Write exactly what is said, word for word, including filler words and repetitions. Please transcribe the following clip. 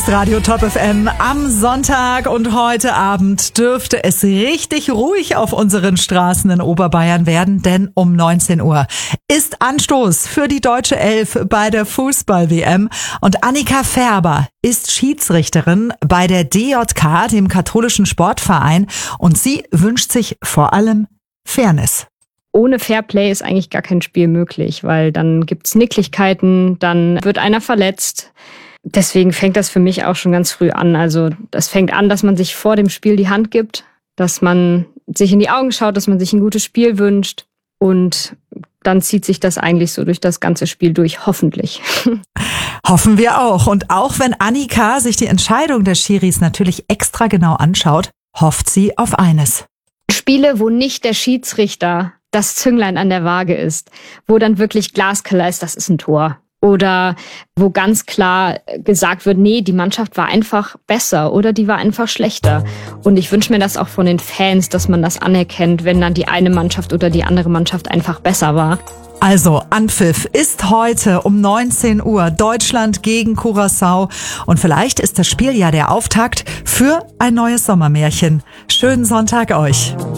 Radio Top F M am Sonntag und heute Abend dürfte es richtig ruhig auf unseren Straßen in Oberbayern werden, denn um neunzehn Uhr ist Anstoß für die deutsche Elf bei der Fußball-W M und Annika Färber ist Schiedsrichterin bei der D J K, dem katholischen Sportverein, und sie wünscht sich vor allem Fairness. Ohne Fairplay ist eigentlich gar kein Spiel möglich, weil dann gibt's Nicklichkeiten, dann wird einer verletzt. Deswegen fängt das für mich auch schon ganz früh an. Also das fängt an, dass man sich vor dem Spiel die Hand gibt, dass man sich in die Augen schaut, dass man sich ein gutes Spiel wünscht, und dann zieht sich das eigentlich so durch das ganze Spiel durch, hoffentlich. Hoffen wir auch. Und auch wenn Annika sich die Entscheidung der Schiris natürlich extra genau anschaut, hofft sie auf eines. Spiele, wo nicht der Schiedsrichter das Zünglein an der Waage ist, wo dann wirklich glasklar ist, das ist ein Tor. Oder wo ganz klar gesagt wird, nee, die Mannschaft war einfach besser oder die war einfach schlechter. Und ich wünsche mir das auch von den Fans, dass man das anerkennt, wenn dann die eine Mannschaft oder die andere Mannschaft einfach besser war. Also, Anpfiff ist heute um neunzehn Uhr, Deutschland gegen Curaçao. Und vielleicht ist das Spiel ja der Auftakt für ein neues Sommermärchen. Schönen Sonntag euch.